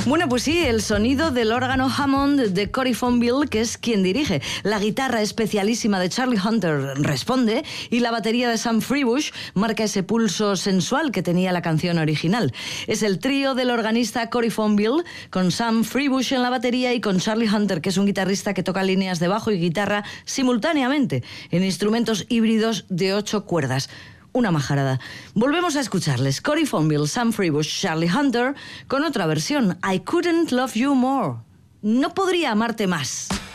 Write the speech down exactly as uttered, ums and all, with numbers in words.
Bueno, pues sí, el sonido del órgano Hammond de Cory Fonville, que es quien dirige. La guitarra especialísima de Charlie Hunter responde y la batería de Sam Freebush marca ese pulso sensual que tenía la canción original. Es el trío del organista Cory Fonville con Sam Freebush en la batería y con Charlie Hunter, que es un guitarrista que toca líneas de bajo y guitarra simultáneamente en instrumentos híbridos de ocho cuerdas. Una majarada. Volvemos a escucharles. Cory Fonville, Sam Freebush, Charlie Hunter, con otra versión. I Couldn't Love You More. No podría amarte más.